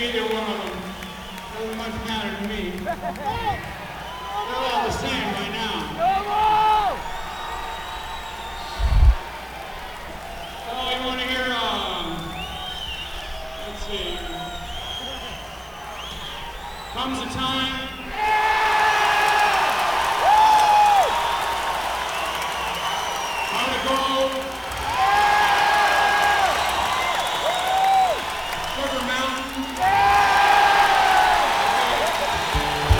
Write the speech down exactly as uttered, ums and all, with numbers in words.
either one of them. Doesn't much matter to me. They're all the same right now.